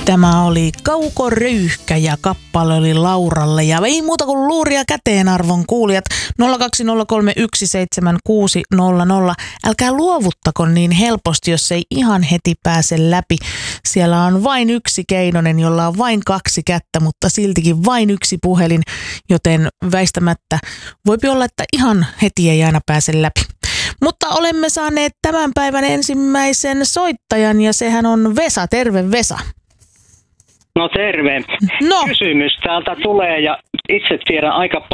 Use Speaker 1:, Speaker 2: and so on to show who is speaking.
Speaker 1: Tämä oli Kaukoröyhkä ja kappale oli Lauralle. Ja ei muuta kuin luuria käteen, arvon kuulijat. 020317600. Älkää luovuttako niin helposti, jos ei ihan heti pääse läpi. Siellä on vain yksi Keinonen, jolla on vain 2 kättä, mutta siltikin vain yksi puhelin. Joten väistämättä voipi olla, että ihan heti ei aina pääse läpi. Mutta olemme saaneet tämän päivän ensimmäisen soittajan ja sehän on Vesa. Terve Vesa.
Speaker 2: No terve.
Speaker 1: No.
Speaker 2: Kysymys täältä tulee ja itse tiedän aika